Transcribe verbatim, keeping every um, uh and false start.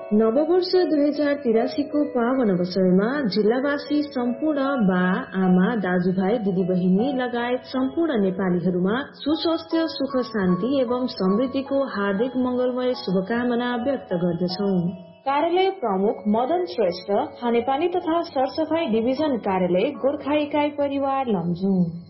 नववर्ष दुई हजार तिरासी को पावन अवसरमा जिल्लावासी सम्पूर्ण बा आमा दाजुभाइ दिदीबहिनी लगायत सम्पूर्ण नेपालीहरूमा सुस्वास्थ्य सुख शान्ति एवं समृद्धिको हार्दिक मंगलमय शुभकामना व्यक्त गर्दछौ। कार्यालय प्रमुख मदन श्रेष्ठ, खानेपानी तथा सरसफाई डिभिजन कार्यालय गोर्खा इकाइ परिवार लमजुङ।